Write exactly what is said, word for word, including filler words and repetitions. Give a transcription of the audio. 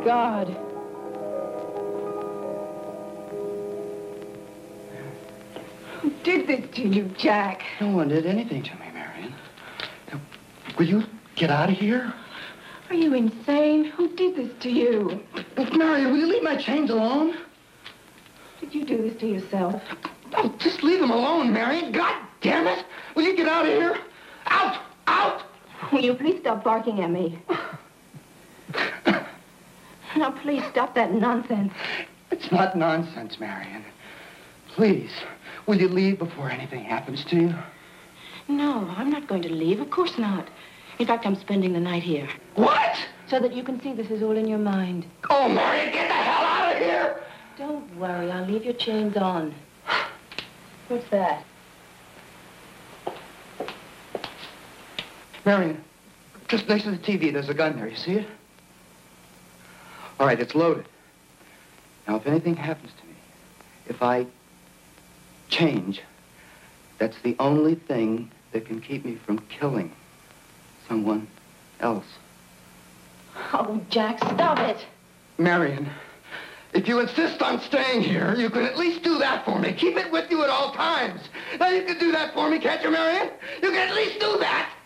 God. Who did this to you, Jack? No one did anything to me, Marion. Now, will you get out of here? Are you insane? Who did this to you? Marion, will you leave my chains alone? Did you do this to yourself? Oh, just leave them alone, Marion. God damn it! Will you get out of here? Out! Out! Will you please stop barking at me? Now, please stop that nonsense. It's not nonsense, Marion. Please, will you leave before anything happens to you? No, I'm not going to leave. Of course not. In fact, I'm spending the night here. What? So that you can see this is all in your mind. Oh, Marion, get the hell out of here! Don't worry, I'll leave your chains on. What's that? Marion, just next to the T V, there's a gun there. You see it? All right, it's loaded. Now, if anything happens to me, if I change, that's the only thing that can keep me from killing someone else. Oh, Jack, stop it. Marion, if you insist on staying here, you can at least do that for me. Keep it with you at all times. Now, you can do that for me, can't you, Marion? You can at least do that.